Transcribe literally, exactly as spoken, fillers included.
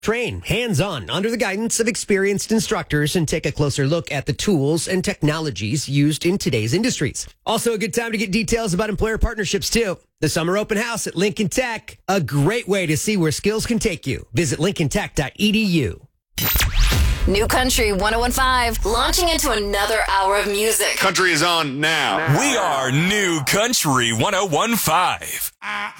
Train hands-on under the guidance of experienced instructors and take a closer look at the tools and technologies used in today's industries. Also a good time to get details about employer partnerships too. The Summer Open House at Lincoln Tech, a great way to see where skills can take you. Visit lincoln tech dot e d u. New Country one oh one five, launching into another hour of music. Country is on now. We are New Country one oh one five.